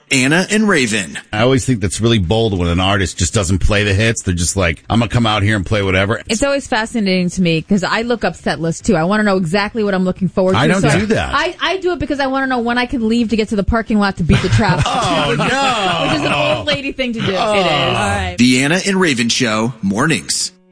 Anna and Raven. I always think that's really bold when an artist just doesn't play the hits. They're just like, I'm going to come out here and play whatever. It's always fascinating to me because I look up set lists too. I want to know exactly what I'm looking forward to. I don't do that. I do it because I want to know when I can leave to get to the parking lot to beat the traffic. Oh, no. Which is an old lady thing to do. Oh. It is. All right. The Anna and Raven Show, mornings.